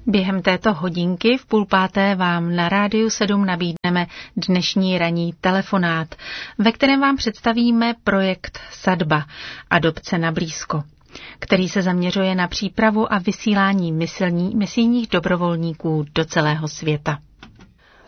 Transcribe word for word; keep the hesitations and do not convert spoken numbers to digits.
Během této hodinky v půl páté vám na Rádiu sedm nabídneme dnešní ranní telefonát, ve kterém vám představíme projekt Sadba, adopce na blízko, který se zaměřuje na přípravu a vysílání misijních dobrovolníků do celého světa.